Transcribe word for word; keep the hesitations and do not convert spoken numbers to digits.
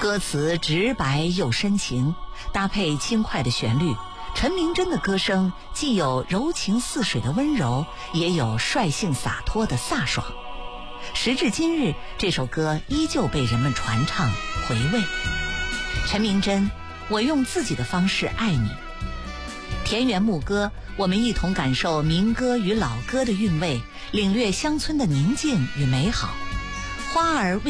歌词直白又深情，搭配轻快的旋律，陈明真的歌声既有柔情似水的温柔，也有率性洒脱的飒爽。时至今日，这首歌依旧被人们传唱回味。陈明真，我用自己的方式爱你。田园牧歌，我们一同感受民歌与老歌的韵味，领略乡村的宁静与美好。花儿为